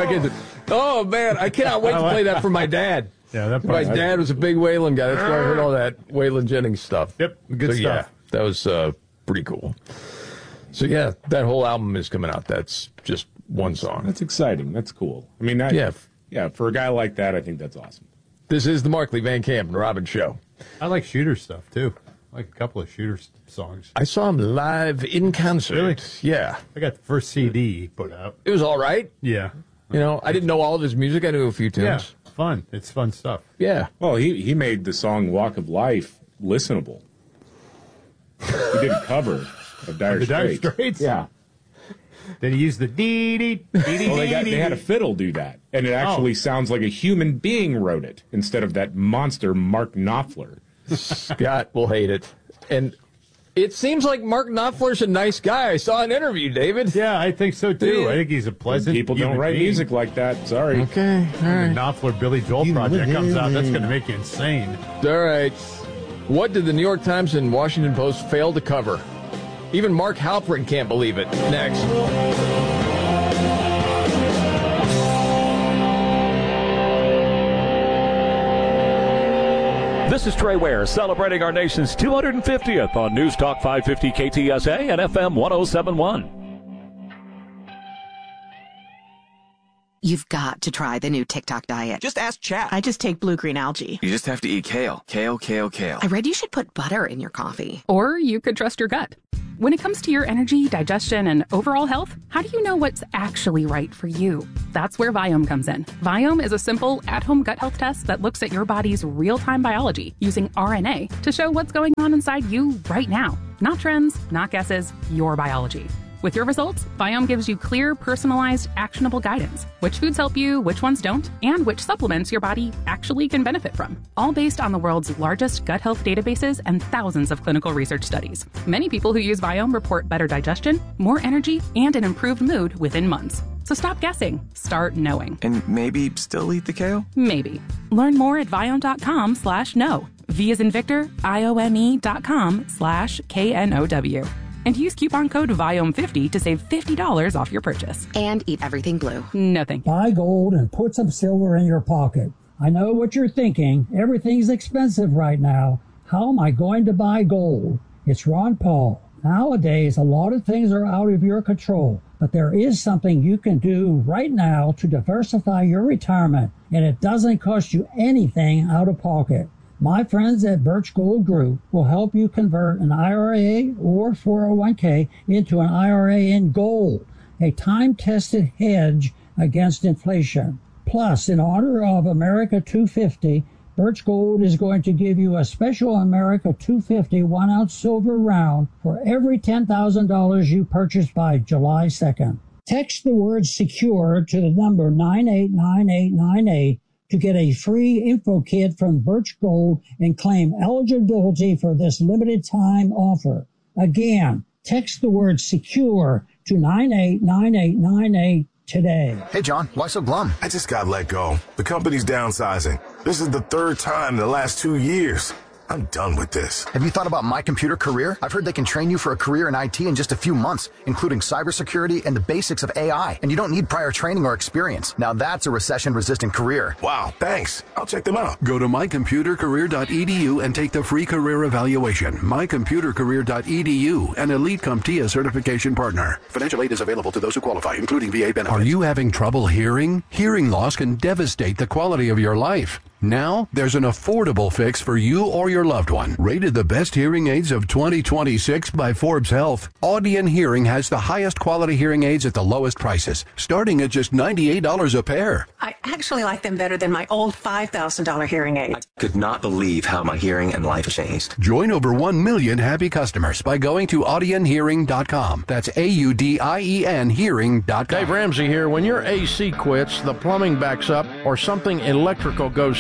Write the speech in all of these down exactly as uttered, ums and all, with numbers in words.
second. Oh, man, I cannot wait to play that for my dad. Yeah, that My part. dad was a big Waylon guy. That's where I heard all that Waylon Jennings stuff. Yep, good so, stuff. Yeah, that was uh, pretty cool. So, yeah, that whole album is coming out. That's just one song. That's exciting. That's cool. I mean, that, yeah. yeah, for a guy like that, I think that's awesome. This is the Markley, Van Camp, and Robin Show. I like Shooter stuff, too. I like a couple of Shooter songs. I saw him live in concert. Really? Yeah. I got the first C D he put out. It was all right. Yeah. You know, I didn't know all of his music. I knew a few tunes. Yeah, fun. It's fun stuff. Yeah. Well, he, he made the song Walk of Life listenable. He did a cover of Dire The Dire Straits. Straits? Yeah. Did he use the dee-dee, dee-dee, Well, they, got, dee-dee? they had a fiddle do that, and it actually Oh. sounds like a human being wrote it instead of that monster Mark Knopfler. Scott will hate it. And it seems like Mark Knopfler's a nice guy. I saw an interview, David. Yeah, I think so, too. Yeah. I think he's a pleasant People don't human write being. music like that. Sorry. Okay, all The right. Knopfler Billy Joel project comes out. That's going to make you insane. All right. What did the New York Times and Washington Post fail to cover? Even Mark Halperin can't believe it. Next. This is Trey Ware celebrating our nation's two hundred fiftieth on News Talk five fifty K T S A and F M one oh seven point one. You've got to try the new TikTok diet. Just ask Chat. I just take blue-green algae. You just have to eat kale. Kale, kale, kale. I read you should put butter in your coffee. Or you could trust your gut. When it comes to your energy, digestion, and overall health, how do you know what's actually right for you? That's where Viome comes in. Viome is a simple, at-home gut health test that looks at your body's real-time biology using R N A to show what's going on inside you right now. Not trends, not guesses, your biology. With your results, Viome gives you clear, personalized, actionable guidance. Which foods help you, which ones don't, and which supplements your body actually can benefit from. All based on the world's largest gut health databases and thousands of clinical research studies. Many people who use Viome report better digestion, more energy, and an improved mood within months. So stop guessing. Start knowing. And maybe still eat the kale? Maybe. Learn more at Viome.com slash know. V as in Victor, I O M E dot com slash K N O W. And use coupon code Viome fifty to save fifty dollars off your purchase. And eat everything blue. No thank you. Buy gold and put some silver in your pocket. I know what you're thinking. Everything's expensive right now. How am I going to buy gold? It's Ron Paul. Nowadays, a lot of things are out of your control, but there is something you can do right now to diversify your retirement, and it doesn't cost you anything out of pocket. My friends at Birch Gold Group will help you convert an I R A or four oh one k into an I R A in gold, a time-tested hedge against inflation. Plus, in honor of America two fifty, Birch Gold is going to give you a special America two fifty one-ounce silver round for every ten thousand dollars you purchase by July second. Text the word SECURE to the number nine eight nine eight nine eight to get a free info kit from Birch Gold and claim eligibility for this limited time offer. Again, text the word SECURE to nine eight nine eight nine eight today. Hey, John, why so glum? I just got let go. The company's downsizing. This is the third time in the last two years. I'm done with this. Have you thought about My Computer Career? I've heard they can train you for a career in I T in just a few months, including cybersecurity and the basics of A I. And you don't need prior training or experience. Now that's a recession-resistant career. Wow, thanks. I'll check them out. Go to my computer career dot e d u and take the free career evaluation. my computer career dot e d u, an Elite CompTIA certification partner. Financial aid is available to those who qualify, including V A benefits. Are you having trouble hearing? Hearing loss can devastate the quality of your life. Now, there's an affordable fix for you or your loved one. Rated the best hearing aids of twenty twenty-six by Forbes Health, Audion Hearing has the highest quality hearing aids at the lowest prices, starting at just ninety-eight dollars a pair. I actually like them better than my old five thousand dollars hearing aid. I could not believe how my hearing and life changed. Join over one million happy customers by going to audion hearing dot com. That's A U D I E N hearing dot com. Dave Ramsey here. When your A C quits, the plumbing backs up, or something electrical goes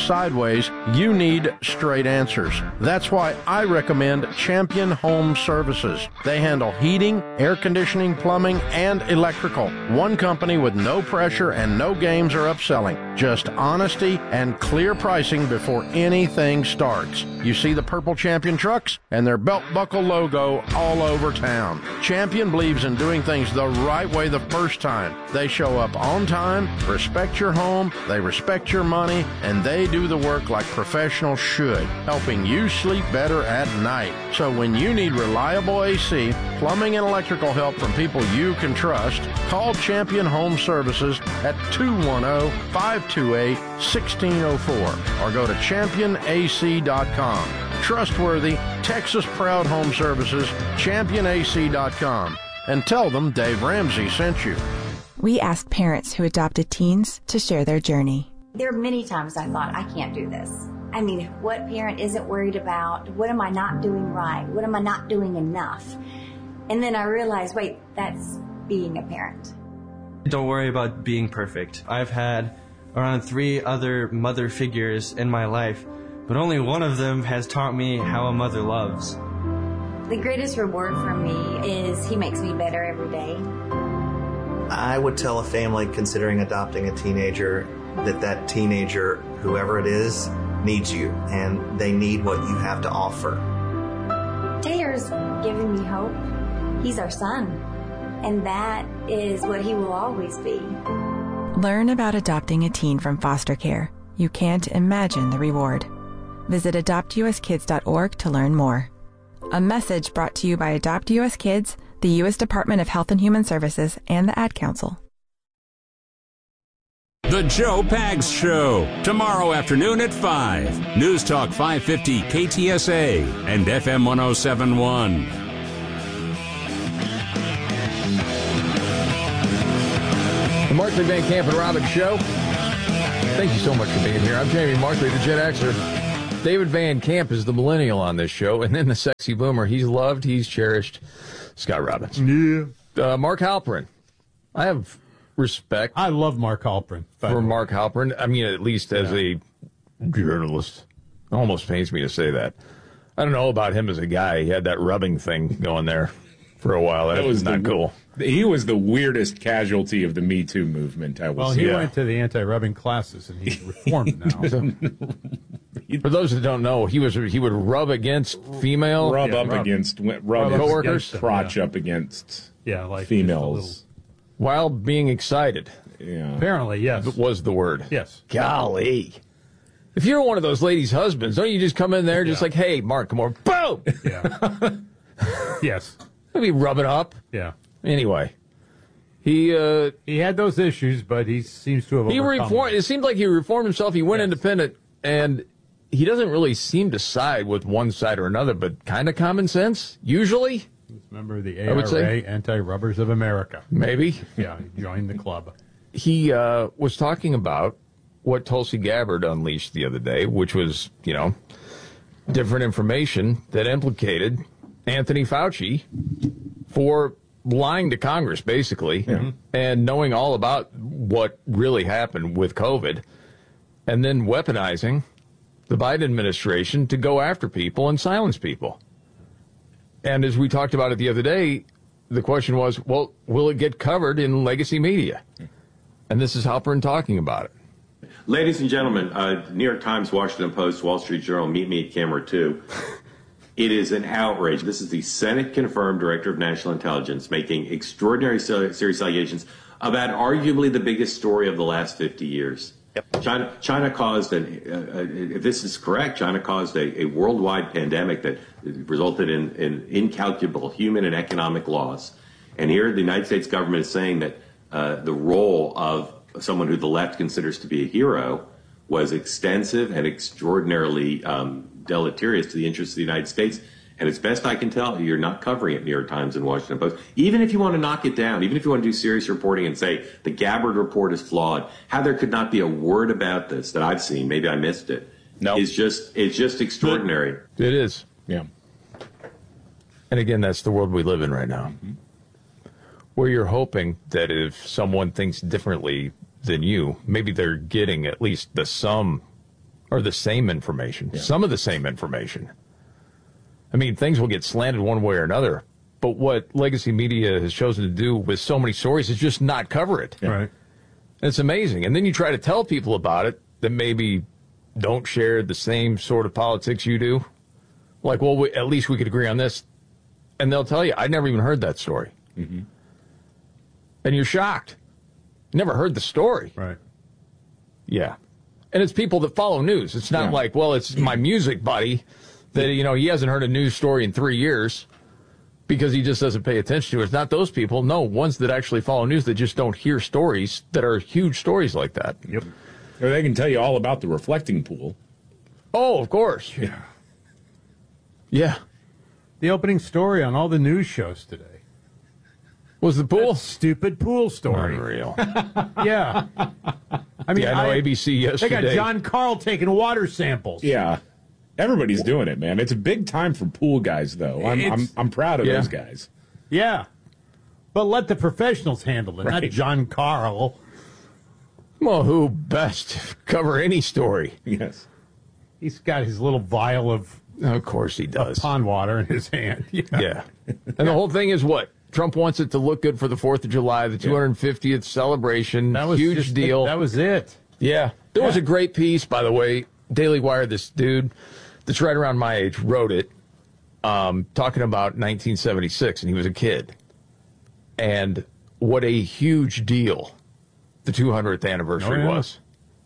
sideways, you need straight answers. That's why I recommend Champion Home Services. They handle heating, air conditioning, plumbing, and electrical. One company with no pressure and no games or upselling. Just honesty and clear pricing before anything starts. You see the purple Champion trucks and their belt buckle logo all over town. Champion believes in doing things the right way the first time. They show up on time, respect your home, they respect your money, and they do the work like professionals should, helping you sleep better at night. So when you need reliable A C, plumbing, and electrical help from people you can trust, call Champion Home Services at two one zero, five two eight, one six zero four or go to champion a c dot com. Trustworthy, Texas-proud home services, champion a c dot com. And tell them Dave Ramsey sent you. We asked parents who adopted teens to share their journey. There are many times I thought, I can't do this. I mean, what parent isn't worried about? What am I not doing right? What am I not doing enough? And then I realized, wait, that's being a parent. Don't worry about being perfect. I've had around three other mother figures in my life, but only one of them has taught me how a mother loves. The greatest reward for me is he makes me better every day. I would tell a family considering adopting a teenager that that teenager, whoever it is, needs you, and they need what you have to offer. Taylor's giving me hope. He's our son, and that is what he will always be. Learn about adopting a teen from foster care. You can't imagine the reward. Visit adopt u s kids dot org to learn more. A message brought to you by Adopt U S Kids, the U S Department of Health and Human Services, and the Ad Council. The Joe Pags Show, tomorrow afternoon at five. News Talk five fifty K T S A and F M one oh seven point one. The Markley, Van Camp, and Robbins Show. Thank you so much for being here. I'm Jamie Markley, the Gen Xer. David Van Camp is the millennial on this show, and then the sexy boomer. He's loved, he's cherished. Scott Robbins. Yeah. Uh, Mark Halperin. I have respect. I love Mark Halperin. For Mark Halperin. I mean, at least as yeah. a journalist. It almost pains me to say that. I don't know about him as a guy. He had that rubbing thing going there for a while. That, that was not the, cool. He was the weirdest casualty of the Me Too movement, I will well, say. Well, he yeah. went to the anti-rubbing classes, and he's reformed now. So. For those that don't know, he was he would rub against female rub yeah, up rub, against rub, rub coworkers, crotch yeah. up against yeah, like females while being excited. Yeah, apparently, yes, was the word. Yes, golly. If you're one of those ladies' husbands, don't you just come in there just yeah. like, hey, Mark, come on, boom. Yeah. Yes. Maybe rub it up. Yeah. Anyway. He uh, he had those issues, but he seems to have he overcome reformed. them. It seemed like he reformed himself. He went yes. independent, and he doesn't really seem to side with one side or another, but kind of common sense, usually. He's a member of the A R A, Anti-Rubbers of America. Maybe. Yeah, he joined the club. He uh, was talking about what Tulsi Gabbard unleashed the other day, which was, you know, different information that implicated Anthony Fauci for lying to Congress, basically, mm-hmm. and knowing all about what really happened with COVID, and then weaponizing the Biden administration to go after people and silence people. And as we talked about it the other day, the question was, well, will it get covered in legacy media? And this is Halperin talking about it. Ladies and gentlemen, uh, New York Times, Washington Post, Wall Street Journal, meet me at camera two. It is an outrage. This is the Senate-confirmed Director of National Intelligence making extraordinary serious allegations about arguably the biggest story of the last fifty years. Yep. China, China caused, an, uh, if this is correct, China caused a, a worldwide pandemic that resulted in, in incalculable human and economic loss. And here the United States government is saying that uh, the role of someone who the left considers to be a hero was extensive and extraordinarily um, deleterious to the interests of the United States. And as best I can tell, you're not covering it, New York Times and Washington Post. Even if you want to knock it down, even if you want to do serious reporting and say the Gabbard report is flawed, how there could not be a word about this that I've seen, maybe I missed it, no. is just, it's just extraordinary. It is. Yeah. And again, that's the world we live in right now, mm-hmm. where you're hoping that if someone thinks differently than you, maybe they're getting at least the some or the same information, yeah. some of the same information. I mean, things will get slanted one way or another, but what legacy media has chosen to do with so many stories is just not cover it. Yeah. Right. It's amazing. And then you try to tell people about it that maybe don't share the same sort of politics you do. Like, well, we, at least we could agree on this. And they'll tell you, I never even heard that story. Mm-hmm. And you're shocked. Never heard the story. Right. Yeah. And it's people that follow news. It's not yeah. like, well, it's my music buddy that, you know, he hasn't heard a news story in three years because he just doesn't pay attention to it. It's not those people. No, ones that actually follow news that just don't hear stories that are huge stories like that. Yep. Or they can tell you all about the reflecting pool. Oh, of course. Yeah. Yeah. The opening story on all the news shows today was the pool. That stupid pool story. Unreal. Yeah. I mean, yeah, I know I, A B C yesterday. They got John Carl taking water samples. Yeah. Everybody's doing it, man. It's a big time for pool guys, though. I'm I'm, I'm proud of yeah. those guys. Yeah. But let the professionals handle it, right. not John Carl. Well, who best to cover any story? Yes. He's got his little vial of... Of course he does. Pond water in his hand. Yeah. yeah. And the whole thing is what? Trump wants it to look good for the fourth of July, the two hundred fiftieth celebration. That was huge just, deal. That was it. Yeah. There yeah. was a great piece, by the way. Daily Wire, this dude that's right around my age wrote it, um, talking about nineteen seventy-six, and he was a kid. And what a huge deal the two hundredth anniversary oh, yeah. was.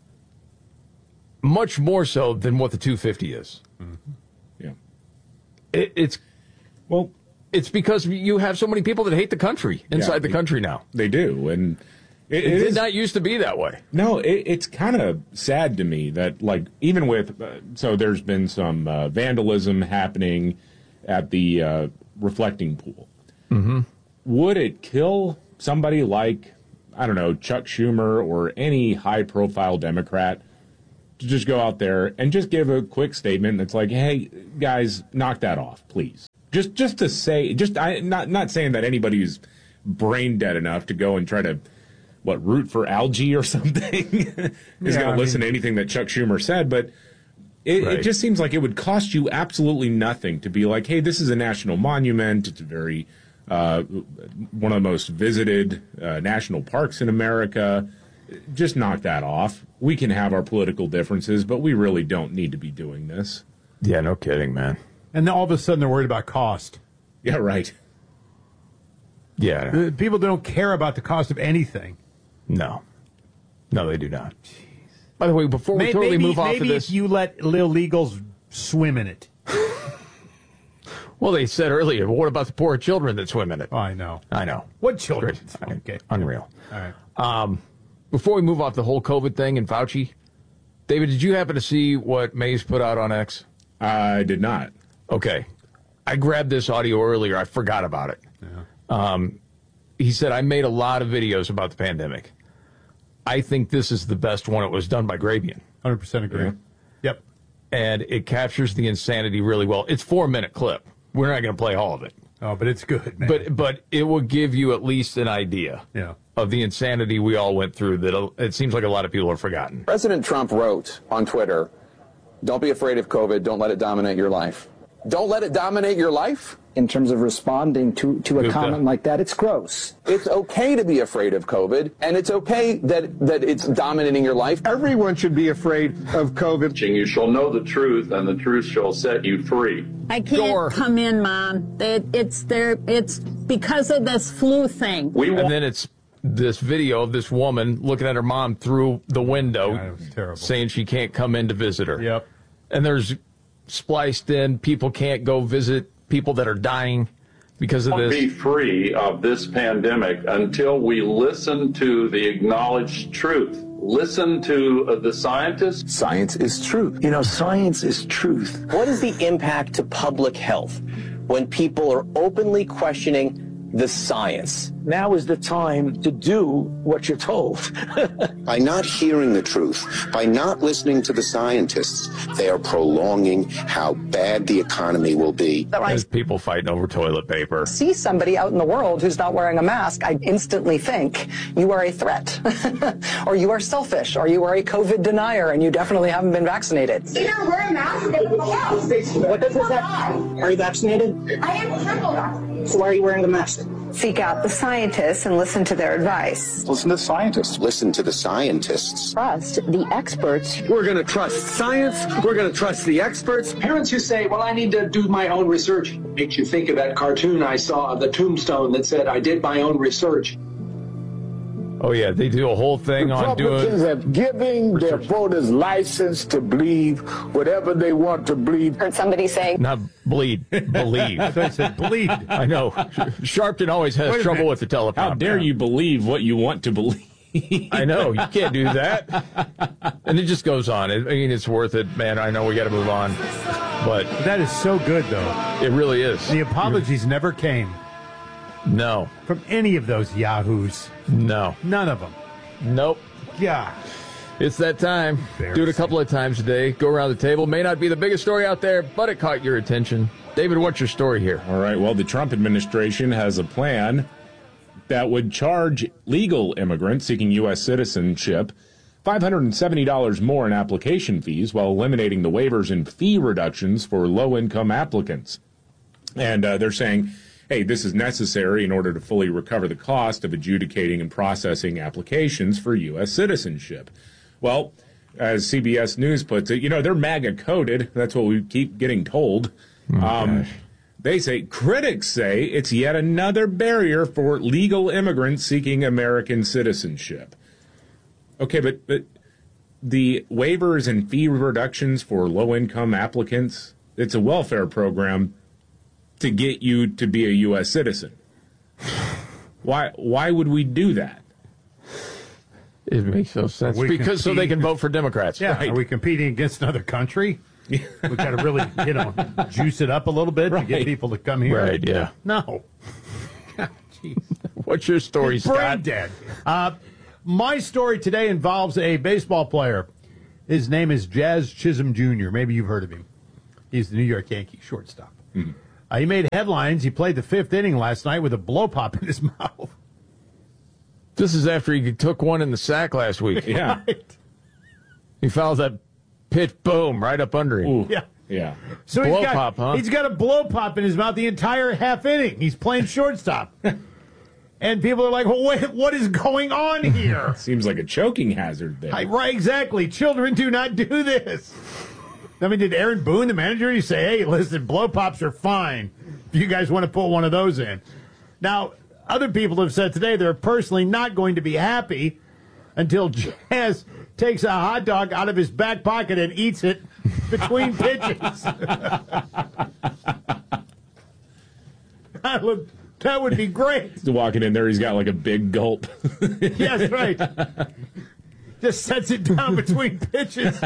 Much more so than what the two fifty is. Mm-hmm. Yeah. It, it's, well, it's because you have so many people that hate the country inside yeah, the country now. They do, and it, it, it did is, not used to be that way. No, it, it's kind of sad to me that, like, even with uh, so there's been some uh, vandalism happening at the uh, reflecting pool. Mm-hmm. Would it kill somebody like, I don't know, Chuck Schumer or any high-profile Democrat to just go out there and just give a quick statement that's like, hey, guys, knock that off, please? Just just to say, just I not not saying that anybody who's brain dead enough to go and try to, what, root for algae or something is yeah, going to listen mean, to anything that Chuck Schumer said, but it, right. it just seems like it would cost you absolutely nothing to be like, hey, this is a national monument. It's a very uh, one of the most visited uh, national parks in America. Just knock that off. We can have our political differences, but we really don't need to be doing this. Yeah, no kidding, man. And then all of a sudden they're worried about cost. Yeah, right. Yeah. People don't care about the cost of anything. No. No, they do not. Jeez. By the way, before we maybe, totally move off of this... Maybe if you let illegals swim in it. Well, they said earlier, what about the poor children that swim in it? Oh, I know. I know. What children? Okay. Unreal. All right. Um, before we move off the whole COVID thing and Fauci, David, did you happen to see what Mays put out on X? I did not. Okay. I grabbed this audio earlier. I forgot about it. Yeah. Um, he said, I made a lot of videos about the pandemic. I think this is the best one. It was done by Grabian. one hundred percent agree. Yeah. Yep. And it captures the insanity really well. It's a four-minute clip. We're not going to play all of it. Oh, but it's good, man. But but it will give you at least an idea yeah. of the insanity we all went through that it seems like a lot of people have forgotten. President Trump wrote on Twitter, don't be afraid of COVID. Don't let it dominate your life. Don't let it dominate your life? In terms of responding to, to a Good comment stuff. like that, it's gross. It's okay to be afraid of COVID, and it's okay that, that it's dominating your life. Everyone should be afraid of COVID. You shall know the truth, and the truth shall set you free. I can't Door. come in, Mom. It, it's there. It's because of this flu thing. We and then it's this video of this woman looking at her mom through the window, God, it was terrible. saying she can't come in to visit her. Yep. And there's spliced in, people can't go visit people that are dying because of this. Be free of this pandemic until we listen to the acknowledged truth. Listen to uh, the scientists. Science is truth. You know, science is truth. What is the impact to public health when people are openly questioning the science. Now is the time to do what you're told. By not hearing the truth, by not listening to the scientists, they are prolonging how bad the economy will be. There's people fighting over toilet paper. See somebody out in the world who's not wearing a mask, I instantly think you are a threat, or you are selfish, or you are a COVID denier, and you definitely haven't been vaccinated. Either wear a mask or else. What does this have? Are you vaccinated? I am triple vaccinated. So why are you wearing the mask? Seek out the scientists and listen to their advice. Listen to scientists. Listen to the scientists. Trust the experts. We're going to trust science. We're going to trust the experts. Parents who say, well, I need to do my own research, makes you think of that cartoon I saw of the tombstone that said, I did my own research. Oh, yeah, they do a whole thing on doing... Republicans have given their voters license to believe whatever they want to believe. Heard somebody say... Not bleed, believe. I said bleed. I know. Sharpton always has trouble minute. with the teleprompter. How dare you believe what you want to believe? I know. You can't do that. And it just goes on. I mean, it's worth it, man. I know we got to move on. But that is so good, though. It really is. The apologies never came. No. From any of those yahoos. No. None of them. Nope. Yeah. It's that time. Do it a couple of times a day. Go around the table. May not be the biggest story out there, but it caught your attention. David, what's your story here? All right. Well, the Trump administration has a plan that would charge legal immigrants seeking U S citizenship five hundred seventy dollars more in application fees while eliminating the waivers and fee reductions for low-income applicants. And uh, they're saying, hey, this is necessary in order to fully recover the cost of adjudicating and processing applications for U S citizenship. Well, as C B S News puts it, you know, they're MAGA coded. That's what we keep getting told. Oh, um, they say, critics say it's yet another barrier for legal immigrants seeking American citizenship. Okay, but, but the waivers and fee reductions for low-income applicants, it's a welfare program to get you to be a U S citizen. Why why would we do that? It makes no sense. We Because so they compete- can vote for Democrats. Yeah. Right. Are we competing against another country? We got to really, you know, juice it up a little bit to get Right. people to come here. Right, yeah. No. God, jeez. What's your story, Brain Scott? dead. Uh, my story today involves a baseball player. His name is Jazz Chisholm Junior Maybe you've heard of him. He's the New York Yankee shortstop. Mm-hmm. Uh, he made headlines. He played the fifth inning last night with a blow pop in his mouth. This is after he took one in the sack last week. Yeah. Right. He fouls that pitch, boom, right up under him. Ooh. Yeah. Yeah. So Blow he's got, pop, huh? He's got a blow pop in his mouth the entire half inning. He's playing shortstop. And people are like, well, wait, what is going on here? Seems like a choking hazard there. I, right, exactly. Children do not do this. I mean, did Aaron Boone, the manager, he say, hey, listen, blow pops are fine if you guys want to put one of those in? Now, other people have said today they're personally not going to be happy until Jazz takes a hot dog out of his back pocket and eats it between pitches. that, would, that would be great. He's walking in there, he's got like a big gulp. Yes, right. Just sets it down between pitches.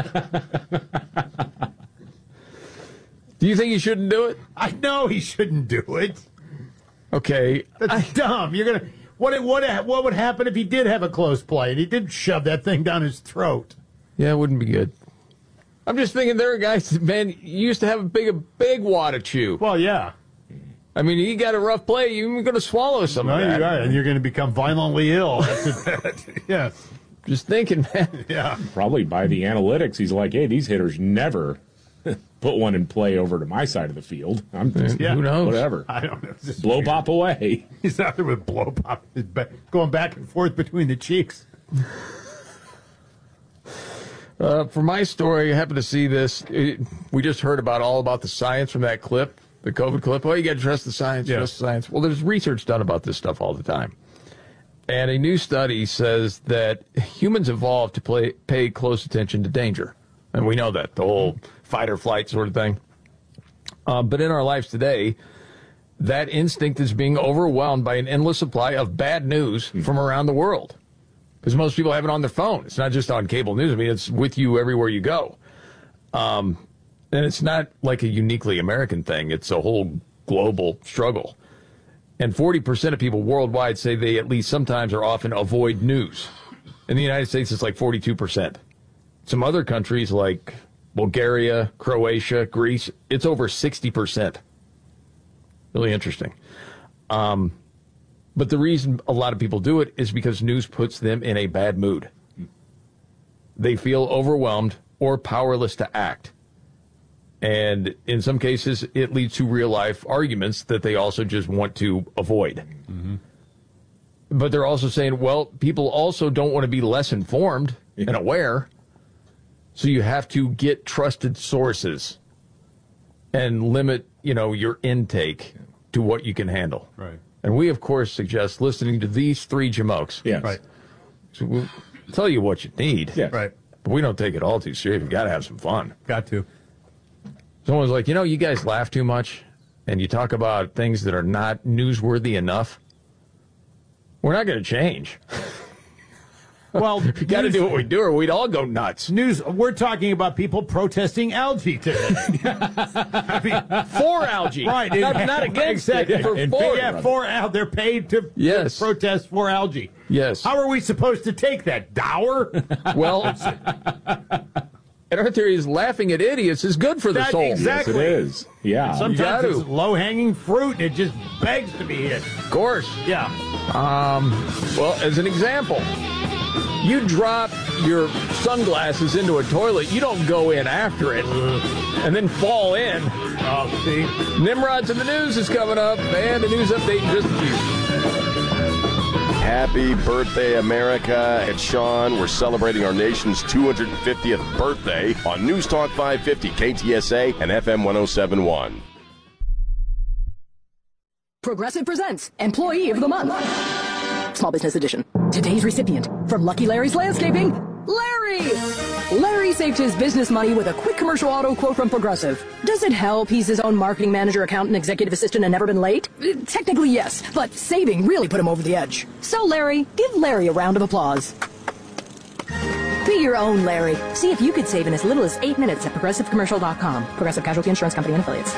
Do you think he shouldn't do it? I know he shouldn't do it. Okay. That's I, dumb. You're gonna what what what would happen if he did have a close play and he did shove that thing down his throat? Yeah, it wouldn't be good. I'm just thinking there are guys, man, you used to have a big, a big wad to chew. Well, yeah. I mean, you got a rough play, you're going to swallow some No, of that. you are, and you're going to become violently ill. That's it. Yeah. Just thinking, man. Yeah. Probably by the analytics, he's like, hey, these hitters never put one in play over to my side of the field. I'm just, Yeah. who knows? Whatever. I don't know. It's just Blow weird. pop away. He's out there with blow pop, his ba- going back and forth between the cheeks. Uh, for my story, I happened to see this. It, we just heard about all about the science from that clip, the COVID clip. Oh, you got to trust the science, Yeah. trust the science. Well, there's research done about this stuff all the time. And a new study says that humans evolved to play, pay close attention to danger. And we know that, the whole fight or flight sort of thing. Uh, but in our lives today, that instinct is being overwhelmed by an endless supply of bad news from around the world. Because most people have it on their phone. It's not just on cable news. I mean, it's with you everywhere you go. Um, and it's not like a uniquely American thing. It's a whole global struggle. And forty percent of people worldwide say they at least sometimes or often avoid news. In the United States, it's like forty-two percent. Some other countries like Bulgaria, Croatia, Greece, it's over sixty percent. Really interesting. Um, but the reason a lot of people do it is because news puts them in a bad mood. They feel overwhelmed or powerless to act. And in some cases, it leads to real-life arguments that they also just want to avoid. Mm-hmm. But they're also saying, well, people also don't want to be less informed and aware, so you have to get trusted sources and limit, you know, your intake to what you can handle. Right. And we, of course, suggest listening to these three jamokes. Yes. Right. So we'll tell you what you need. Yes. Right. But we don't take it all too serious. We've got to have some fun. Got to. Someone's like, you know, you guys laugh too much, and you talk about things that are not newsworthy enough. We're not going to change. Well, we got to do what we do, or we'd all go nuts. News. We're talking about people protesting algae today. I mean, for algae, right? Not, not against exactly. it. For, And for yeah, for al- they're paid to, yes. to protest for algae. Yes. How are we supposed to take that? Dower? Well, and our theory is laughing at idiots is good for the That- soul. exactly. Yes, it is. Yeah. Sometimes You it's low-hanging fruit, and it just begs to be hit. Of course. Yeah. Um. Well, as an example, you drop your sunglasses into a toilet, you don't go in after it and then fall in. Oh, see? Nimrod's in the news is coming up, and the news update in just a few. Happy birthday, America. And Sean, we're celebrating our nation's two hundred fiftieth birthday on News Talk five fifty, K T S A, and F M one oh seven point one. Progressive presents Employee of the Month. Small Business Edition. Today's recipient from Lucky Larry's Landscaping, Larry! Larry saved his business money with a quick commercial auto quote from Progressive. Does it help he's his own marketing manager, accountant, executive assistant, and never been late? Uh, Technically, yes, but saving really put him over the edge. So, Larry, give Larry a round of applause. Be your own Larry. See if you could save in as little as eight minutes at progressive commercial dot com. Progressive Casualty Insurance Company and Affiliates.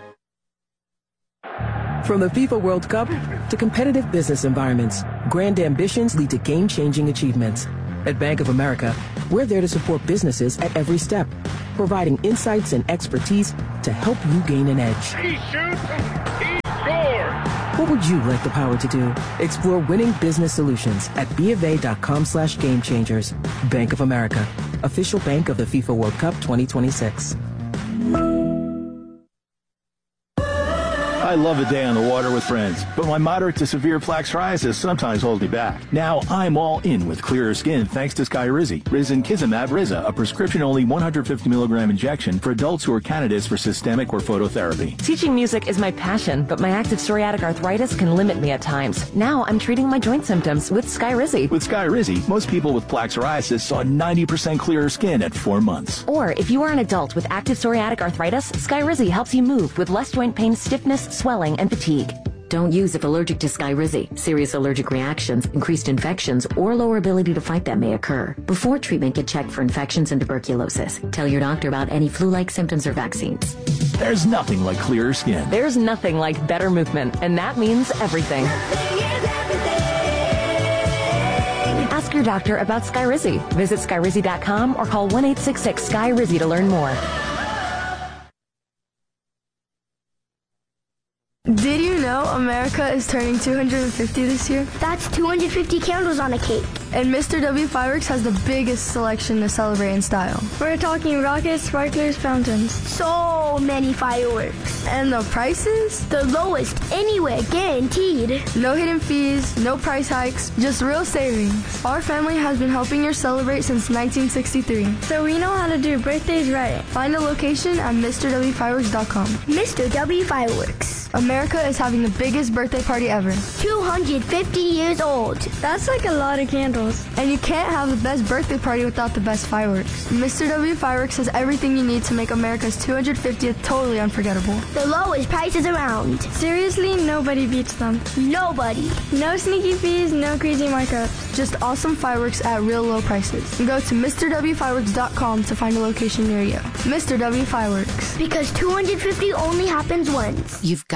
From the FIFA World Cup to competitive business environments, grand ambitions lead to game-changing achievements. At Bank of America, we're there to support businesses at every step, providing insights and expertise to help you gain an edge. He shoots, he scores! What would you like the power to do? Explore winning business solutions at bofa.com slash game changers. Bank of America, official bank of the FIFA World Cup twenty twenty-six. I love a day on the water with friends, but my moderate to severe plaque psoriasis sometimes holds me back. Now I'm all in with clearer skin thanks to Skyrizi. Risankizumab Riza, a prescription-only one hundred fifty milligram injection for adults who are candidates for systemic or phototherapy. Teaching music is my passion, but my active psoriatic arthritis can limit me at times. Now I'm treating my joint symptoms with Skyrizi. With Skyrizi, most people with plaque psoriasis saw ninety percent clearer skin at four months. Or if you are an adult with active psoriatic arthritis, Skyrizi helps you move with less joint pain, stiffness, swelling, and fatigue. Don't use if allergic to Skyrizi. Serious allergic reactions, increased infections, or lower ability to fight them may occur. Before treatment, get checked for infections and tuberculosis. Tell your doctor about any flu-like symptoms or vaccines. There's nothing like clearer skin. There's nothing like better movement, and that means everything. Ask your doctor about Skyrizi. Visit Skyrizi dot com or call one eight six six Sky Rizi to learn more. Did you know America is turning two hundred fifty this year? That's two hundred fifty candles on a cake. And Mister W Fireworks has the biggest selection to celebrate in style. We're talking rockets, sparklers, fountains. So many fireworks. And the prices? The lowest anywhere, guaranteed. No hidden fees, no price hikes, just real savings. Our family has been helping you celebrate since nineteen sixty-three. So we know how to do birthdays right. Find a location at Mr W Fireworks dot com. Mister W Fireworks. America is having the biggest birthday party ever. two hundred fifty years old. That's like a lot of candles. And you can't have the best birthday party without the best fireworks. Mister W Fireworks has everything you need to make America's two hundred fiftieth totally unforgettable. The lowest prices around. Seriously, nobody beats them. Nobody. No sneaky fees, no crazy markups. Just awesome fireworks at real low prices. Go to Mr W Fireworks dot com to find a location near you. Mister W Fireworks. Because two hundred fifty only happens once. You've got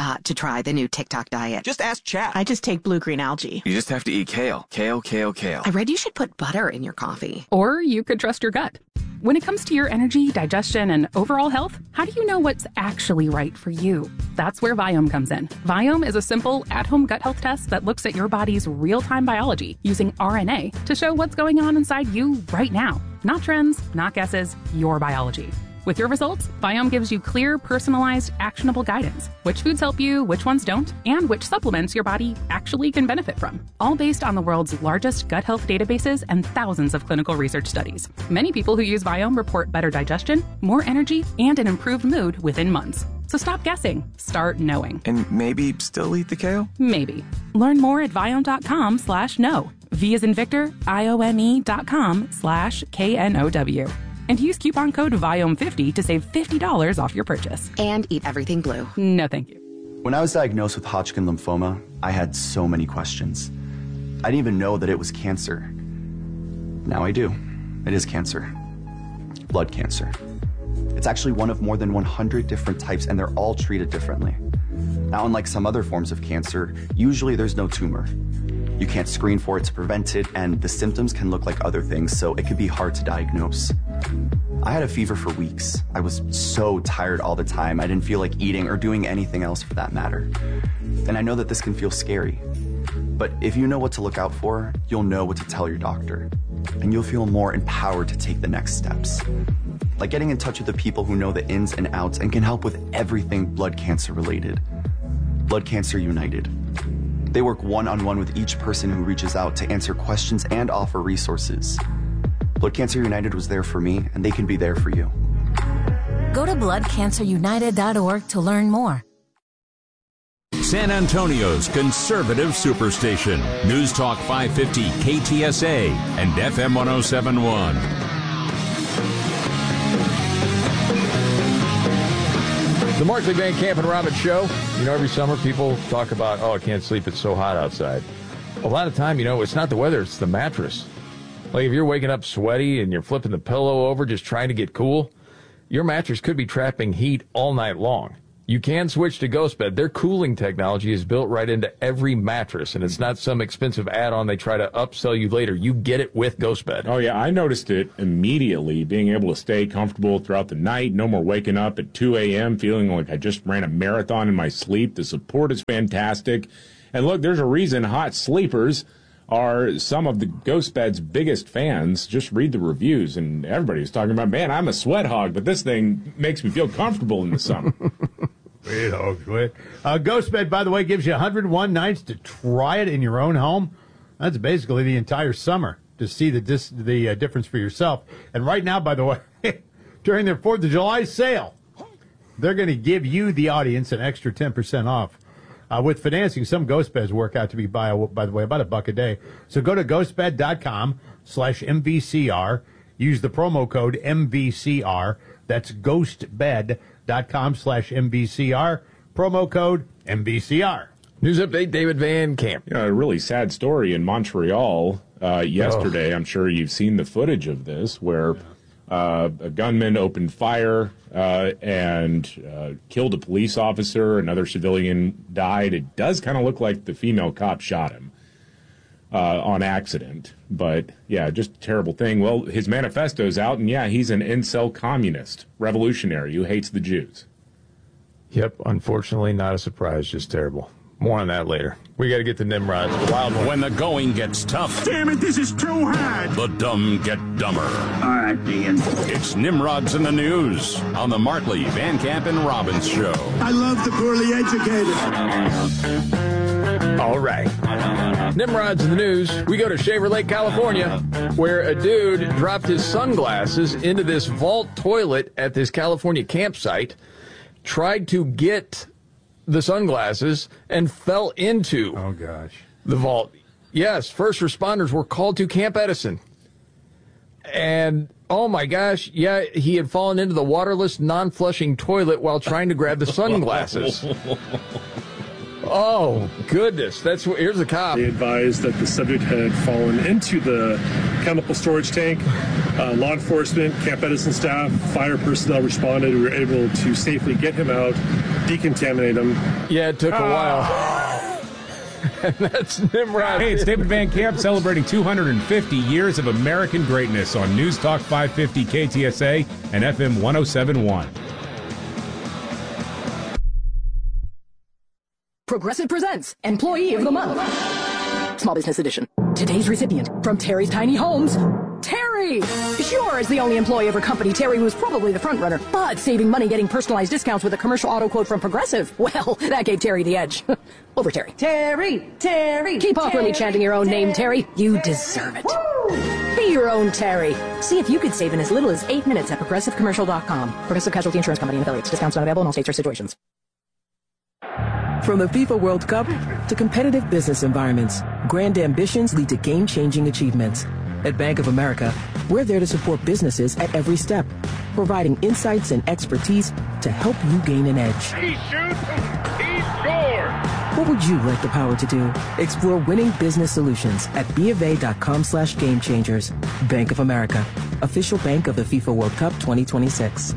got to try the new TikTok diet. Just ask chat. I just take blue-green algae. You just have to eat kale. Kale, kale, kale. I read you should put butter in your coffee. Or you could trust your gut. When it comes to your energy, digestion, and overall health, how do you know what's actually right for you? That's where Viome comes in. Viome is a simple, at-home gut health test that looks at your body's real-time biology using R N A to show what's going on inside you right now. Not trends, not guesses, your biology. With your results, Viome gives you clear, personalized, actionable guidance. Which foods help you, which ones don't, and which supplements your body actually can benefit from. All based on the world's largest gut health databases and thousands of clinical research studies. Many people who use Viome report better digestion, more energy, and an improved mood within months. So stop guessing. Start knowing. And maybe still eat the kale? Maybe. Learn more at Viome.com slash know. V as in Victor, I O M E dot com slash K N O W. And use coupon code Viome fifty to save fifty dollars off your purchase. And eat everything blue. No, thank you. When I was diagnosed with Hodgkin lymphoma, I had so many questions. I didn't even know that it was cancer. Now I do. It is cancer. Blood cancer. It's actually one of more than one hundred different types, and they're all treated differently. Now, unlike some other forms of cancer, usually there's no tumor. You can't screen for it to prevent it, and the symptoms can look like other things, so it can be hard to diagnose. I had a fever for weeks. I was so tired all the time. I didn't feel like eating or doing anything else for that matter. And I know that this can feel scary. But if you know what to look out for, you'll know what to tell your doctor. And you'll feel more empowered to take the next steps. Like getting in touch with the people who know the ins and outs and can help with everything blood cancer related. Blood Cancer United. They work one-on-one with each person who reaches out to answer questions and offer resources. Blood Cancer United was there for me, and they can be there for you. Go to blood cancer united dot org to learn more. San Antonio's conservative superstation. News Talk five fifty K T S A and F M one oh seven point one. The Markley Van Camp and Robbins Show. You know, every summer people talk about, oh, I can't sleep, it's so hot outside. A lot of time, you know, it's not the weather, it's the mattress. Like if you're waking up sweaty and you're flipping the pillow over just trying to get cool, your mattress could be trapping heat all night long. You can switch to GhostBed. Their cooling technology is built right into every mattress, and it's not some expensive add-on they try to upsell you later. You get it with GhostBed. Oh, yeah, I noticed it immediately, being able to stay comfortable throughout the night, no more waking up at two a.m. feeling like I just ran a marathon in my sleep. The support is fantastic. And look, there's a reason hot sleepers are some of the GhostBed's biggest fans. Just read the reviews, and everybody's talking about, man, I'm a sweat hog, but this thing makes me feel comfortable in the summer. Sweet hog, sweet. Uh, GhostBed, by the way, gives you one hundred one nights to try it in your own home. That's basically the entire summer to see the dis- the uh, difference for yourself. And right now, by the way, during their fourth of July sale, they're going to give you, the audience, an extra ten percent off. Uh, with financing, some GhostBeds work out to be, by, by the way, about a buck a day. So go to ghostbed.com slash MVCR. Use the promo code M V C R. That's ghostbed.com slash MVCR. Promo code M V C R. News update, David Van Camp. You know, a really sad story in Montreal uh, yesterday. Oh. I'm sure you've seen the footage of this, where uh, a gunman opened fire uh, and uh, killed a police officer. Another civilian died. It does kind of look like the female cop shot him uh, on accident. But, yeah, just a terrible thing. Well, his manifesto's out, and, yeah, he's an incel communist, revolutionary who hates the Jews. Yep, unfortunately, not a surprise, just terrible. More on that later. We got to get to Nimrod's wild one. When the going gets tough. Damn it, this is too hard. The dumb get dumber. All right, Dean. It's Nimrod's in the News on the Markley, Van Camp, and Robbins Show. I love the poorly educated. All right. Nimrod's in the News. We go to Shaver Lake, California, where a dude dropped his sunglasses into this vault toilet at this California campsite, tried to get the sunglasses, and fell into oh gosh the vault. Yes, first responders were called to Camp Edison. And oh my gosh, yeah, he had fallen into the waterless, non-flushing toilet while trying to grab the sunglasses. Oh, goodness. That's what, here's the cop. They advised that the subject had fallen into the chemical storage tank. Uh, law enforcement, Camp Edison staff, fire personnel responded. We were able to safely get him out, decontaminate them. Yeah, it took a while. And that's Nimrod. Hey, it's David Van Camp celebrating two hundred fifty years of American greatness on News Talk five fifty K T S A and F M one oh seven point one. Progressive presents Employee of the Month. Small Business Edition. Today's recipient from Terry's Tiny Homes, Terry! Sure, as the only employee of her company, Terry was probably the front runner, but saving money getting personalized discounts with a commercial auto quote from Progressive, well, that gave Terry the edge. Over Terry. Terry! Terry! Keep awkwardly chanting your own Terry, name, Terry. You Terry. deserve it. Woo! Be your own Terry. See if you could save in as little as eight minutes at progressive commercial dot com. Progressive Casualty Insurance Company and affiliates. Discounts not available in all states or situations. From the FIFA World Cup to competitive business environments, grand ambitions lead to game-changing achievements. At Bank of America, we're there to support businesses at every step, providing insights and expertise to help you gain an edge. He shoots, he scores! What would you like the power to do? Explore winning business solutions at bofa.com slash game changers. Bank of America, official bank of the FIFA World Cup twenty twenty-six.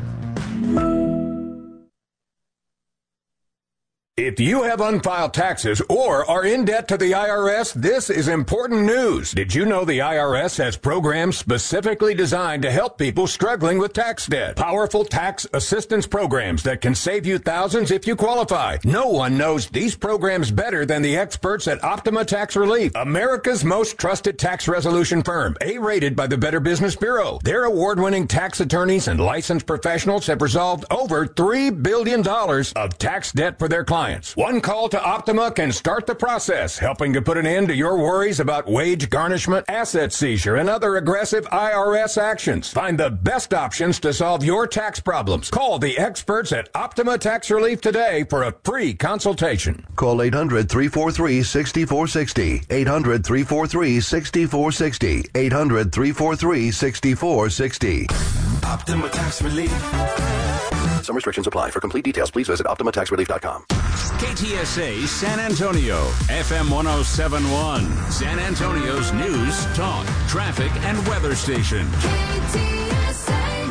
If you have unfiled taxes or are in debt to the I R S, this is important news. Did you know the I R S has programs specifically designed to help people struggling with tax debt? Powerful tax assistance programs that can save you thousands if you qualify. No one knows these programs better than the experts at Optima Tax Relief, America's most trusted tax resolution firm, A-rated by the Better Business Bureau. Their award-winning tax attorneys and licensed professionals have resolved over three billion dollars of tax debt for their clients. One call to Optima can start the process, helping to put an end to your worries about wage garnishment, asset seizure, and other aggressive I R S actions. Find the best options to solve your tax problems. Call the experts at Optima Tax Relief today for a free consultation. Call eight hundred, three four three, six four six zero. eight hundred, three four three, six four six zero. eight hundred, three four three, six four six zero. Optima Tax Relief. Some restrictions apply. For complete details, please visit optima tax relief dot com. K T S A San Antonio, F M one oh seven point one, San Antonio's news, talk, traffic, and weather station. K T S A.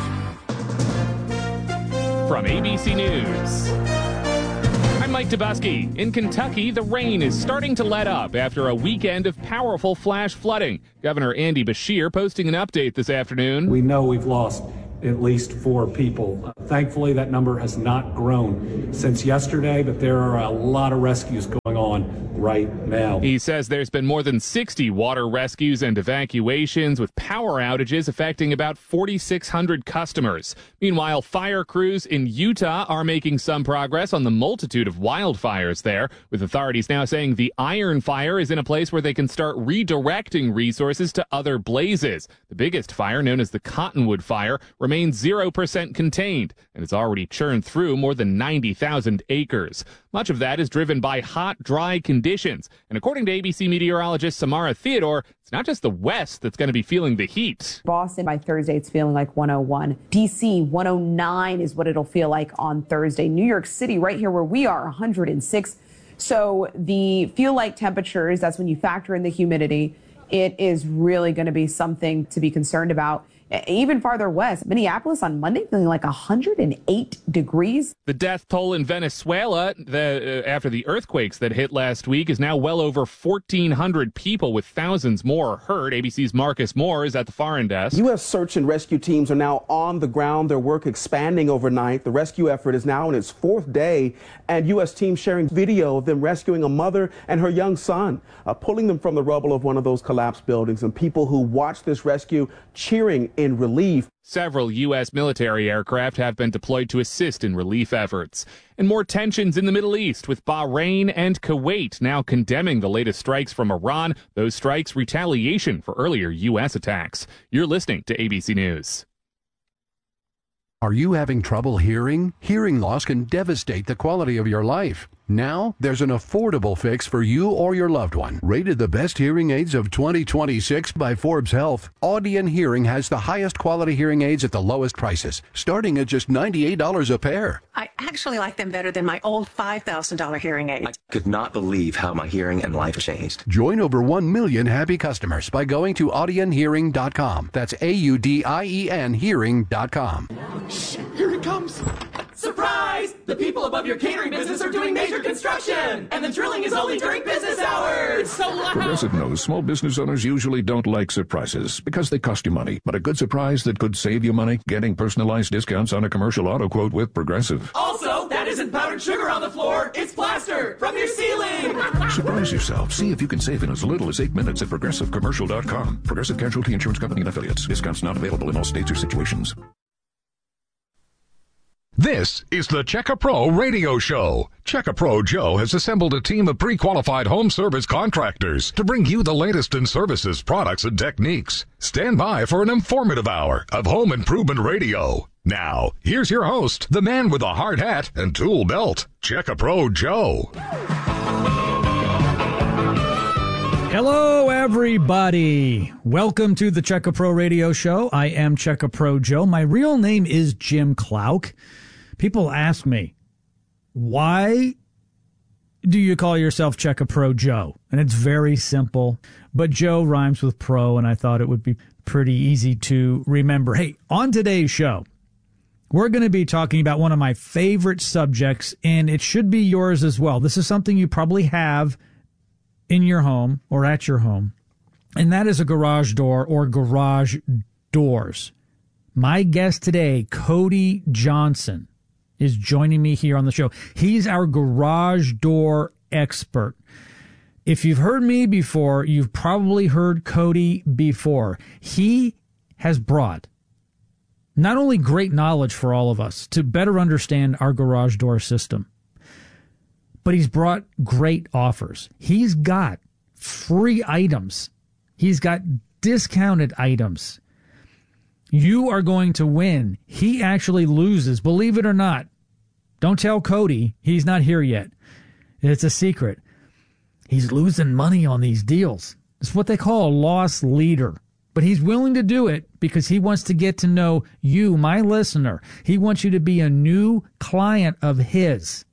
From A B C News, I'm Mike Dubusky. In Kentucky, the rain is starting to let up after a weekend of powerful flash flooding. Governor Andy Beshear posting an update this afternoon. We know we've lost at least four people. Uh, thankfully, that number has not grown since yesterday, but there are a lot of rescues going on right now. He says there's been more than sixty water rescues and evacuations, with power outages affecting about forty-six hundred customers. Meanwhile, fire crews in Utah are making some progress on the multitude of wildfires there, with authorities now saying the Iron Fire is in a place where they can start redirecting resources to other blazes. The biggest fire, known as the Cottonwood Fire, remains zero percent contained, and it's already churned through more than ninety thousand acres. Much of that is driven by hot, dry conditions. And according to A B C meteorologist Samara Theodore, it's not just the West that's going to be feeling the heat. Boston, by Thursday, it's feeling like one oh one. D C, one oh nine is what it'll feel like on Thursday. New York City, right here where we are, one hundred six. So the feel-like temperatures, that's when you factor in the humidity, it is really going to be something to be concerned about. Even farther west, Minneapolis on Monday feeling like one hundred eight degrees. The death toll in Venezuela the, uh, after the earthquakes that hit last week is now well over fourteen hundred people, with thousands more hurt. A B C's Marcus Moore is at the foreign desk. U S search and rescue teams are now on the ground, their work expanding overnight. The rescue effort is now in its fourth day, and U S teams sharing video of them rescuing a mother and her young son, uh, pulling them from the rubble of one of those collapsed buildings, and people who watched this rescue cheering in relief. Several U S military aircraft have been deployed to assist in relief efforts. And more tensions in the Middle East, with Bahrain and Kuwait now condemning the latest strikes from Iran. Those strikes retaliation for earlier U S attacks. You're listening to A B C News. Are you having trouble hearing? Hearing loss can devastate the quality of your life. Now, there's an affordable fix for you or your loved one. Rated the best hearing aids of twenty twenty-six by Forbes Health, Audion Hearing has the highest quality hearing aids at the lowest prices, starting at just ninety-eight dollars a pair. I actually like them better than my old five thousand dollars hearing aid. I could not believe how my hearing and life changed. Join over one million happy customers by going to audion hearing dot com. That's A U D I E N hearing dot com. Shh, here he comes. Surprise! The people above your catering business are doing major construction, and the drilling is only during business hours. It's so loud. Progressive knows small business owners usually don't like surprises because they cost you money. But a good surprise that could save you money? Getting personalized discounts on a commercial auto quote with Progressive. Also, that isn't powdered sugar on the floor. It's plaster from your ceiling. Surprise yourself. See if you can save in as little as eight minutes at progressive commercial dot com. Progressive Casualty Insurance Company and affiliates. Discounts not available in all states or situations. This is the Checka Pro Radio Show. Checka Pro Joe has assembled a team of pre-qualified home service contractors to bring you the latest in services, products, and techniques. Stand by for an informative hour of home improvement radio. Now, here's your host, the man with a hard hat and tool belt, Checka Pro Joe. Hello, everybody. Welcome to the Checka Pro Radio Show. I am Checka Pro Joe. My real name is Jim Klauck. People ask me, why do you call yourself Checka Pro Joe? And it's very simple, but Joe rhymes with pro, and I thought it would be pretty easy to remember. Hey, on today's show, we're going to be talking about one of my favorite subjects, and it should be yours as well. This is something you probably have in your home or at your home, and that is a garage door or garage doors. My guest today, Cody Johnson, is joining me here on the show. He's our garage door expert. If you've heard me before, you've probably heard Cody before. He has brought not only great knowledge for all of us to better understand our garage door system, but he's brought great offers. He's got free items. He's got discounted items. You are going to win. He actually loses, believe it or not. Don't tell Cody. He's not here yet. It's a secret. He's losing money on these deals. It's what they call a loss leader. But he's willing to do it because he wants to get to know you, my listener. He wants you to be a new client of his.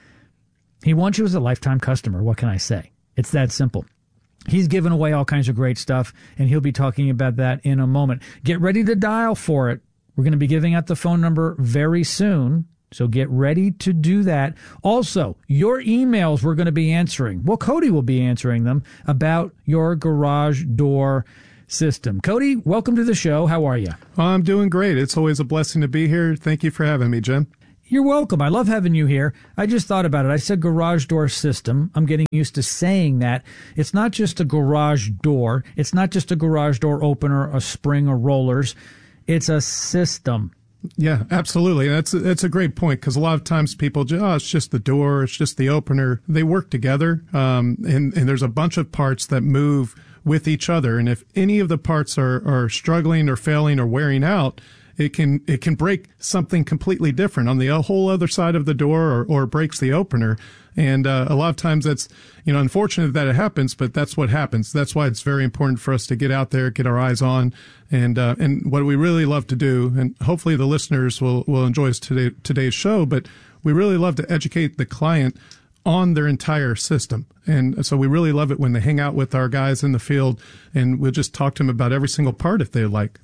He wants you as a lifetime customer. What can I say? It's that simple. He's giving away all kinds of great stuff, and he'll be talking about that in a moment. Get ready to dial for it. We're going to be giving out the phone number very soon, so get ready to do that. Also, your emails we're going to be answering. Well, Cody will be answering them about your garage door system. Cody, welcome to the show. How are you? I'm doing great. It's always a blessing to be here. Thank you for having me, Jim. You're welcome. I love having you here. I just thought about it. I said garage door system. I'm getting used to saying that. It's not just a garage door. It's not just a garage door opener, a spring, or rollers. It's a system. Yeah, absolutely. That's that's a great point because a lot of times people, oh, it's just the door, it's just the opener. They work together, um, and, and there's a bunch of parts that move with each other. And if any of the parts are, are struggling or failing or wearing out, it can it can break something completely different on the whole other side of the door, or, or breaks the opener. And uh, a lot of times that's, you know, unfortunate that it happens, but that's what happens. That's why it's very important for us to get out there, get our eyes on, and uh, and what we really love to do, and hopefully the listeners will will enjoy today, today's show. But we really love to educate the client on their entire system. And so we really love it when they hang out with our guys in the field, and we'll just talk to them about every single part if they like.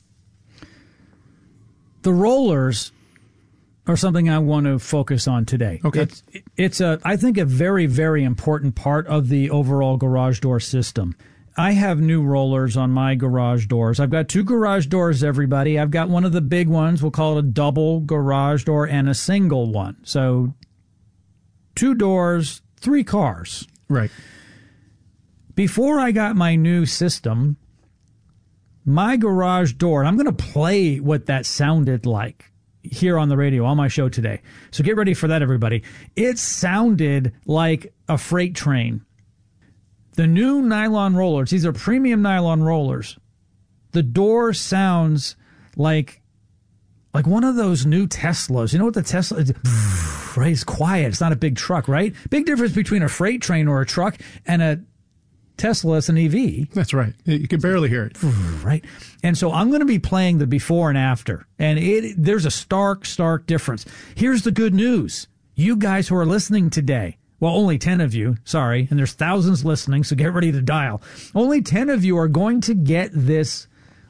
The rollers are something I want to focus on today. Okay. It's, it's a, I think, a very, very important part of the overall garage door system. I have new rollers on my garage doors. I've got two garage doors, everybody. I've got one of the big ones. We'll call it a double garage door, and a single one. So two doors, three cars. Right. Before I got my new system, my garage door, and I'm going to play what that sounded like here on the radio on my show today. So get ready for that, everybody. It sounded like a freight train. The new nylon rollers, these are premium nylon rollers. The door sounds like like one of those new Teslas. You know what the Tesla is? Right? It's quiet. It's not a big truck, right? Big difference between a freight train or a truck and a Tesla is an E V. That's right. You can barely hear it. Right. And so I'm going to be playing the before and after. And it there's a stark, stark difference. Here's the good news. You guys who are listening today, well, only ten of you, sorry, and there's thousands listening, so get ready to dial. Only ten of you are going to get this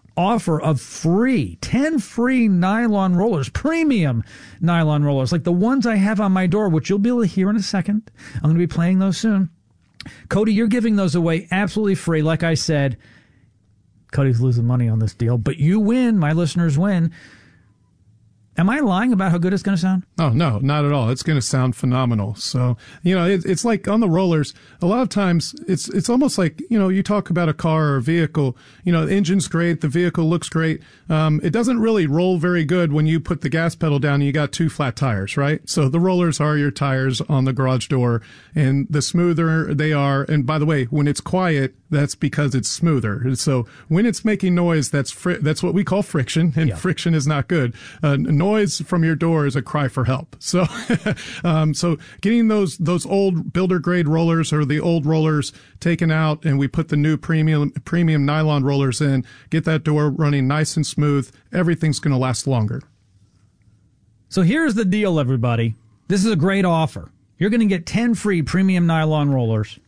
offer of free, ten free nylon rollers, premium nylon rollers, like the ones I have on my door, which you'll be able to hear in a second. I'm going to be playing those soon. Cody, you're giving those away absolutely free. Like I said, Cody's losing money on this deal, but you win. My listeners win. Am I lying about how good it's going to sound? Oh, no, not at all. It's going to sound phenomenal. So, you know, it, it's like on the rollers, a lot of times it's it's almost like, you know, you talk about a car or a vehicle, you know, the engine's great, the vehicle looks great. Um, it doesn't really roll very good when you put the gas pedal down and you got two flat tires, right? So the rollers are your tires on the garage door, and the smoother they are, and by the way, when it's quiet, that's because it's smoother. So when it's making noise, that's fri- that's what we call friction, and yeah. friction is not good. Uh, noise from your door is a cry for help. So, um, so getting those those old builder grade rollers or the old rollers taken out, and we put the new premium premium nylon rollers in, get that door running nice and smooth. Everything's going to last longer. So here's the deal, everybody. This is a great offer. You're going to get ten free premium nylon rollers,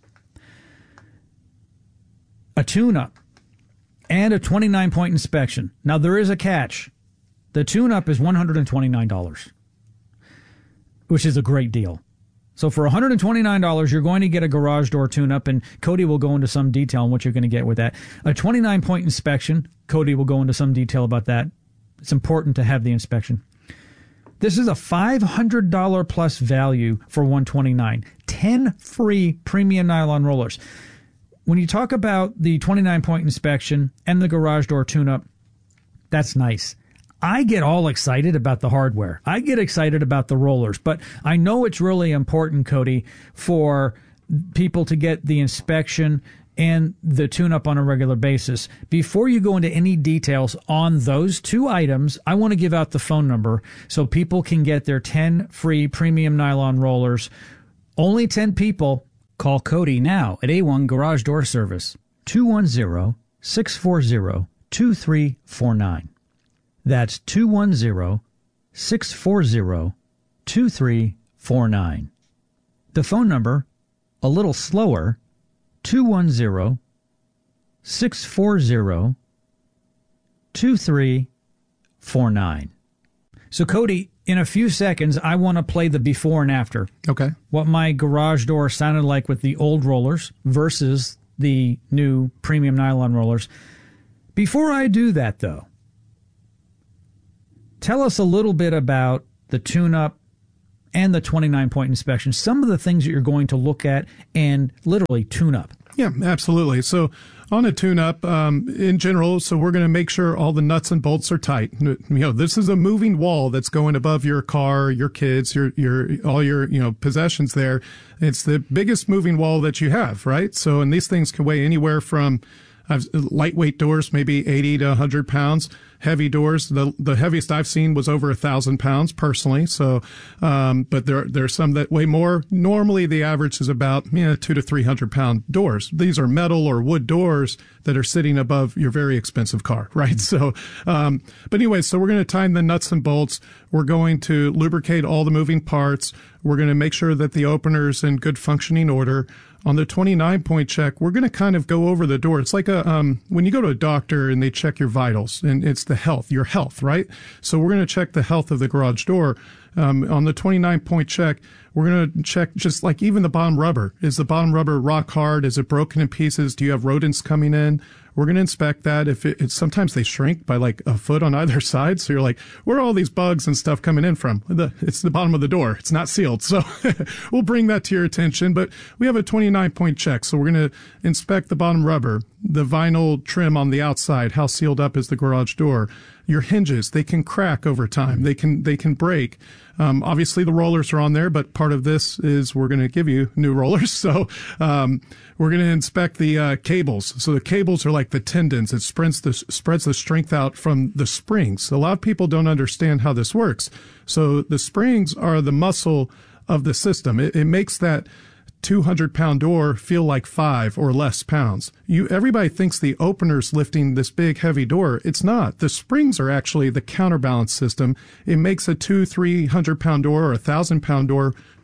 a tune-up, and a twenty-nine point inspection. Now, there is a catch. The tune-up is one hundred twenty-nine dollars, which is a great deal. So for one hundred twenty-nine dollars, you're going to get a garage door tune-up, and Cody will go into some detail on what you're going to get with that. A twenty-nine point inspection, Cody will go into some detail about that. It's important to have the inspection. This is a five hundred dollars plus value for one hundred twenty-nine dollars. ten free premium nylon rollers. When you talk about the twenty-nine point inspection and the garage door tune-up, that's nice. I get all excited about the hardware. I get excited about the rollers, but I know it's really important, Cody, for people to get the inspection and the tune-up on a regular basis. Before you go into any details on those two items, I want to give out the phone number so people can get their ten free premium nylon rollers. Only ten people. Call Cody now at A one Garage Door Service, two one zero, six four zero, two three four nine. That's two one zero, six four zero, two three four nine. The phone number, a little slower, two one zero, six four zero, two three four nine. So, Cody, in a few seconds, I want to play the before and after. Okay. What my garage door sounded like with the old rollers versus the new premium nylon rollers. Before I do that, though, tell us a little bit about the tune-up and the twenty-nine point inspection, some of the things that you're going to look at and literally tune up. Yeah, absolutely. So on a tune-up, um, in general, so we're going to make sure all the nuts and bolts are tight. You know, this is a moving wall that's going above your car, your kids, your, your, all your, you know, possessions there. It's the biggest moving wall that you have, right? So, and these things can weigh anywhere from I've, lightweight doors, maybe eighty to one hundred pounds. Heavy doors, the the heaviest I've seen was over a thousand pounds personally. So, um, but there there are some that weigh more. Normally, the average is about you know, two to three hundred pound doors. These are metal or wood doors that are sitting above your very expensive car, right? So, um, but anyway, so we're going to tighten the nuts and bolts. We're going to lubricate all the moving parts. We're going to make sure that the opener's in good functioning order. On the twenty-nine point check, we're going to kind of go over the door. It's like a, um, when you go to a doctor and they check your vitals, and it's the health, your health, right? So we're going to check the health of the garage door. Um, on the twenty-nine point check, we're going to check just like even the bottom rubber. Is the bottom rubber rock hard? Is it broken in pieces? Do you have rodents coming in? We're going to inspect that. If it, it's sometimes they shrink by like a foot on either side. So you're like, where are all these bugs and stuff coming in from? The, it's the bottom of the door. It's not sealed. So we'll bring that to your attention. But we have a twenty-nine point check. So we're going to inspect the bottom rubber, the vinyl trim on the outside. How sealed up is the garage door? Your hinges, they can crack over time. They can, they can break. Um, obviously the rollers are on there, but part of this is we're going to give you new rollers. So, um, we're going to inspect the, uh, cables. So the cables are like the tendons. It spreads the, spreads the strength out from the springs. A lot of people don't understand how this works. So the springs are the muscle of the system. It, it makes that two hundred pound door feel like five or less pounds. You, everybody thinks the opener's lifting this big heavy door. It's not. The springs are actually the counterbalance system. It makes a two, three hundred pound door or a thousand pound door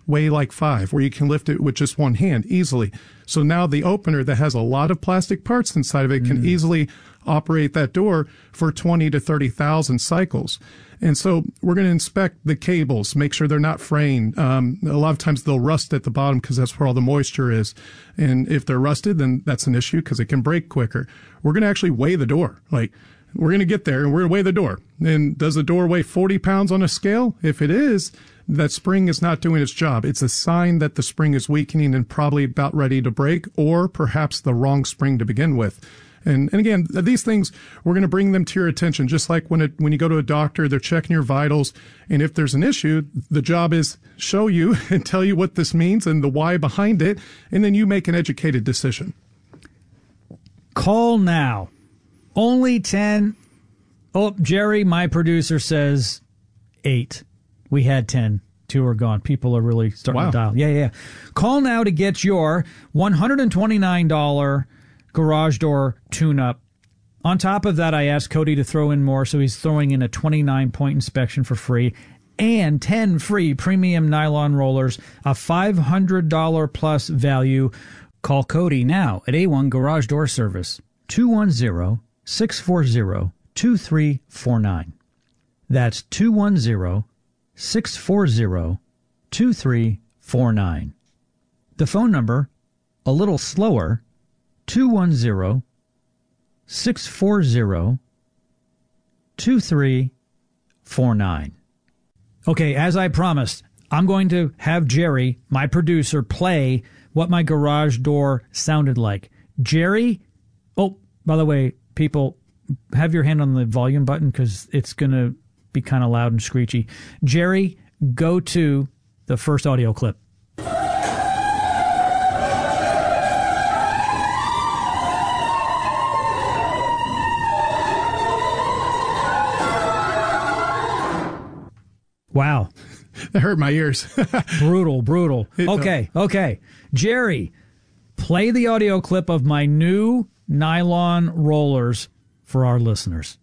weigh like five, where you can lift it with just one hand easily. So now the opener that has a lot of plastic parts inside of it can mm. easily operate that door for twenty to thirty thousand cycles. And so we're going to inspect the cables, make sure they're not fraying. Um, a lot of times they'll rust at the bottom because that's where all the moisture is. And if they're rusted, then that's an issue because it can break quicker. We're going to actually weigh the door. Like, we're going to get there and we're going to weigh the door. And does the door weigh forty pounds on a scale? If it is, that spring is not doing its job. It's a sign that the spring is weakening and probably about ready to break, or perhaps the wrong spring to begin with. And, and again, these things, we're going to bring them to your attention, just like when it, when you go to a doctor, they're checking your vitals. And if there's an issue, the job is show you and tell you what this means and the why behind it. And then you make an educated decision. Call now. Only ten. Oh, Jerry, my producer, says eight. We had ten. Two are gone. People are really starting wow. to dial. Yeah, yeah. Call now to get your one hundred twenty-nine dollars garage door tune-up. On top of that, I asked Cody to throw in more, so he's throwing in a twenty-nine point inspection for free and ten free premium nylon rollers, a five hundred dollars plus value. Call Cody now at A one Garage Door Service, two one zero, six four zero, two three four nine. That's two one zero, six four zero, two three four nine. The phone number, a little slower, two one zero, six four zero, two three four nine. Okay, as I promised, I'm going to have Jerry, my producer, play what my garage door sounded like. Jerry, oh, by the way, people, have your hand on the volume button because it's going to be kind of loud and screechy. Jerry, go to the first audio clip. Wow. That hurt my ears. Brutal, brutal. Okay, okay. Jerry, play the audio clip of my new nylon rollers for our listeners.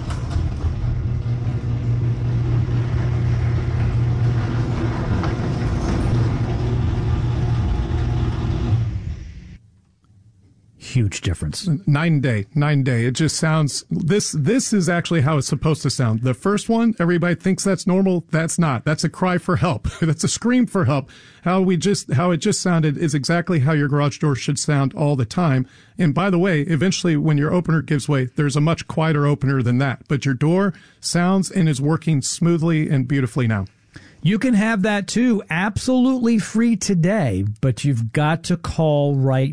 Huge difference. Nine day, nine day. It just sounds, this, this is actually how it's supposed to sound. The first one, everybody thinks that's normal. That's not. That's a cry for help. That's a scream for help. How we just, how it just sounded is exactly how your garage door should sound all the time. And by the way, eventually when your opener gives way, there's a much quieter opener than that. But your door sounds and is working smoothly and beautifully now. You can have that too, absolutely free today, but you've got to call right now.